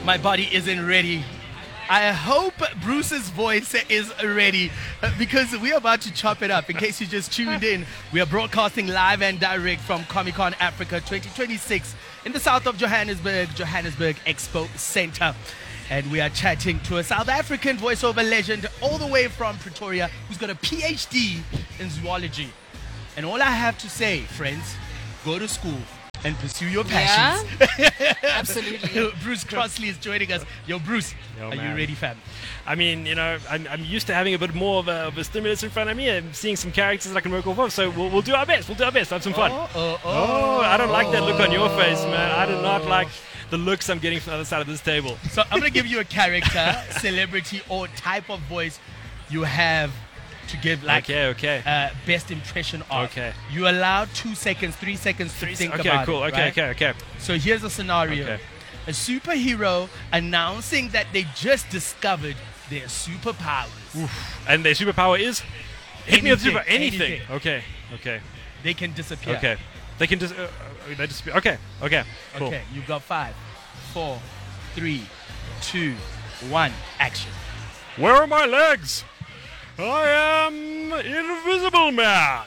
my body isn't ready. I hope Bruce's voice is ready because we're about to chop it up. In case you just tuned in, we are broadcasting live and direct from Comic-Con Africa 2026 in the south of Johannesburg Expo Center. And we are chatting to a South African voiceover legend all the way from Pretoria who's got a PhD in zoology. And all I have to say, friends, go to school and pursue your passions. Yeah, absolutely. Bruce Crossley is joining us. Yo, Bruce, are you ready, fam? I mean, you know, I'm used to having a bit more of a stimulus in front of me and seeing some characters that I can work off of, so we'll do our best. We'll do our best. Have some fun. I don't like that look on your face, man. I do not like the looks I'm getting from the other side of this table. So I'm going to give you a character, celebrity, or type of voice you have to give, like, best impression of. Okay. You allowed 2 seconds, 3 seconds to think about it. Okay. So here's a scenario. Okay. A superhero announcing that they just discovered their superpowers. Oof. And their superpower is? Hit me with anything. Okay. They can disappear. Okay. They can just... they disappear. Okay. Cool. Okay, you've got 5, 4, 3, 2, 1, action. Where are my legs? I am Invisible Man.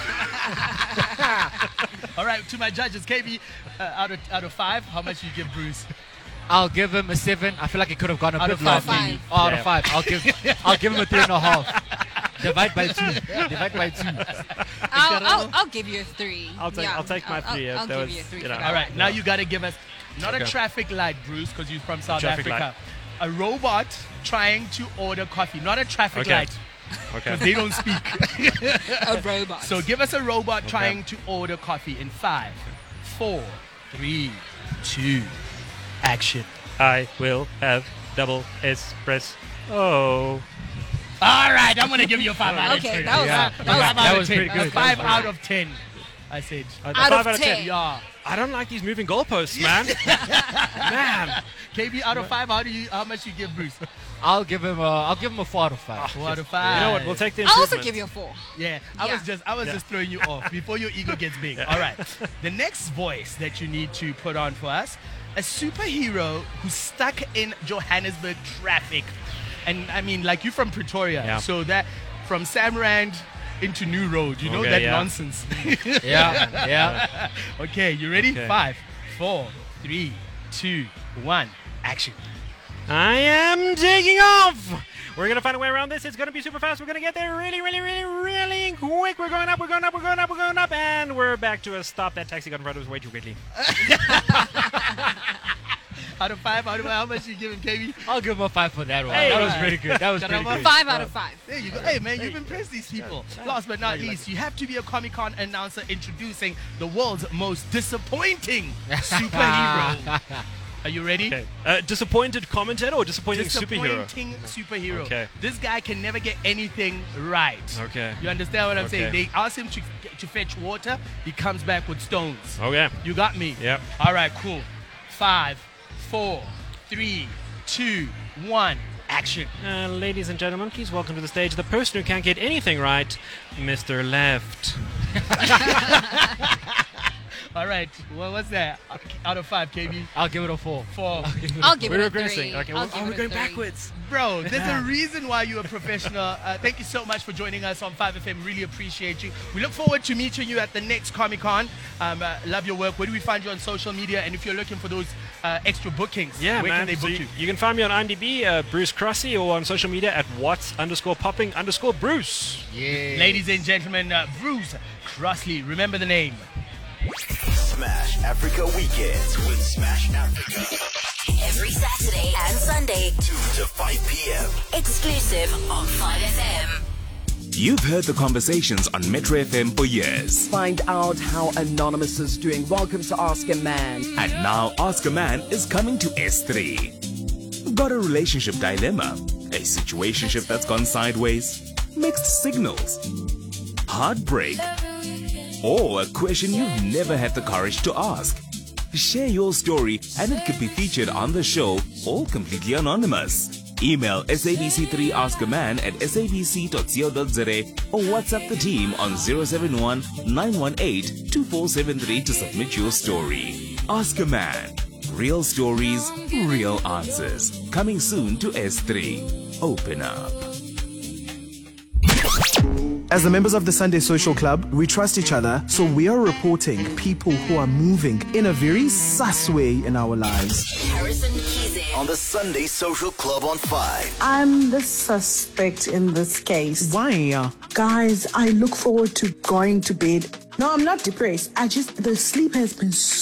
All right, to my judges, KB, out of 5, how much do you give Bruce? I'll give him a 7. I feel like it could have gone a Out bit of lower. five. Out of 5. I'll give him a 3.5. Divide by 2. I'll give you a 3. I'll take my 3. I'll give you a 3. All right, now you got to give us not a traffic light, Bruce, because you're from South Traffic Africa. A robot trying to order coffee, not a traffic Okay. light, because they don't speak. A robot. So give us a robot trying to order coffee in 5, 4, 3, 2, action. I will have double espresso. Oh. All right, I'm going to give you a 5 out of 10. Okay, that was pretty good. 5 out of 10, I said. Out of 10. Yeah. I don't like these moving goalposts, man. Man. KB, out of 5, how much you give Bruce? I'll give him a 4 out of 5. 4 out of 5. You know what? We'll take the I'll improvement. also give you a 4. Yeah, I was just throwing you off before your ego gets big. All right. The next voice that you need to put on for us, a superhero who's stuck in Johannesburg traffic. And I mean, like, you're from Pretoria, so that from Samrand into New Road, you know that nonsense. Yeah. Okay, you ready? Okay. 5, 4, 3, 2, 1, action. I am taking off. We're going to find a way around this. It's going to be super fast. We're going to get there really quick. We're going up. And we're back to a stop. That taxi got in front of us way too quickly. Out of 5, how much you giving, KB? I'll give him a 5 for that one. Hey, that was pretty good. 5 out of 5. There you go. Hey, man, you've impressed these people. Last but not least, you have to be a Comic-Con announcer introducing the world's most disappointing superhero. Are you ready? Okay. Disappointed commentator or disappointing superhero? Disappointing superhero. Okay. This guy can never get anything right. Okay. You understand what I'm Okay. saying? They ask him to fetch water. He comes back with stones. Okay. You got me? Yep. All right, cool. 5, 4, 3, 2, 1, action. Ladies and gentlemen, please welcome to the stage the person who can't get anything right, Mr. Left. All right, well, what's that? Out of 5, KB? I'll give it a 4. 4. I'll give it We're a 3. regressing. Okay, we're going backwards. Bro, there's a reason why you're a professional. Thank you so much for joining us on 5FM. Really appreciate you. We look forward to meeting you at the next Comic-Con. Love your work. Where do we find you on social media? And if you're looking for those extra bookings, Yeah, where man. can they So book you? you can find me on IMDb, Bruce Crossy, or on social media at what's_popping_Bruce. Yeah. Ladies and gentlemen, Bruce Crossley. Remember the name. Smash Africa Weekends with Smash Africa. Every Saturday and Sunday, 2 to 5 p.m. exclusive on 5FM. You've heard the conversations on Metro FM for years. Find out how Anonymous is doing. Welcome to Ask a Man. And now Ask a Man is coming to S3. Got a relationship dilemma? A situationship that's gone sideways? Mixed signals? Heartbreak? Or a question you've never had the courage to ask? Share your story and it could be featured on the show, all completely anonymous. Email sabc3askaman at sabc.co.za or WhatsApp the team on 071-918-2473 to submit your story. Ask a Man. Real stories, real answers. Coming soon to S3. Open up. As the members of the Sunday Social Club, we trust each other, so we are reporting people who are moving in a very sus way in our lives. Harrison Kizet. On the Sunday Social Club on 5. I'm the suspect in this case. Why? Guys, I look forward to going to bed. No, I'm not depressed. The sleep has been